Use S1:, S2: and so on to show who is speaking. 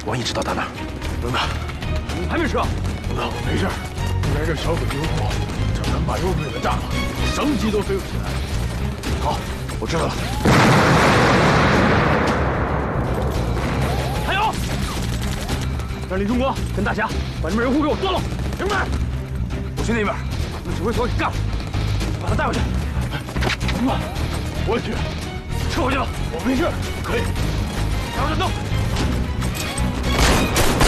S1: 王毅知道到哪儿？
S2: 等等，
S3: 你们还没撤？
S2: 老大，我没事，就在这小鬼丢库，叫咱们把肉给它炸了，什么鸡都飞不起来。好，我知道了。
S3: 还有，让李忠国跟大侠把你们人户给我端了。明白。我去那边，把指挥所给干了，把他带回去。什么？
S2: 我也去。
S3: 撤回去吧。
S2: 我没事，可以。
S3: 加油战斗！